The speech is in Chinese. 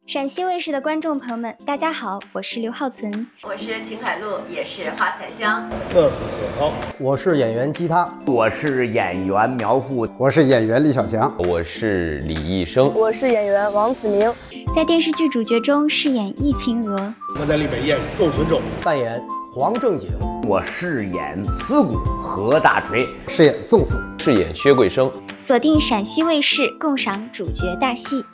陕西卫视的观众朋友们，大家好，我是刘浩存， 我是秦海璐，也是花彩香， 我是沈涛， 我是演员吉他， 我是演员苗阜， 我是演员李小强， 我是李易生， 我是演员王子明。 在电视剧主角中饰演易晴娥， 我在里面演窦存周， 扮演黄正经， 我饰演思古何大锤， 饰演宋四， 饰演薛桂生。 锁定陕西卫视，共赏主角大戏。